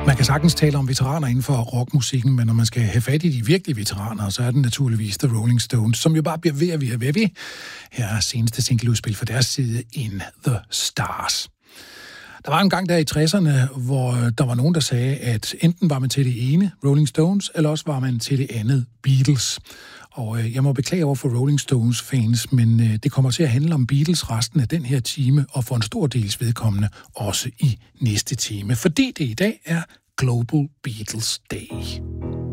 Man kan sagtens tale om veteraner inden for rockmusikken, men når man skal have fat i de virkelige veteraner, så er det naturligvis The Rolling Stones, som jo bare bliver ved. Her er seneste singleudspil fra deres side In The Stars. Der var en gang der i 60'erne, hvor der var nogen, der sagde, at enten var man til det ene, Rolling Stones, eller også var man til det andet, Beatles. Og jeg må beklage over for Rolling Stones fans, men det kommer til at handle om Beatles resten af den her time, og for en stor dels vedkommende også i næste time, fordi det i dag er Global Beatles Day.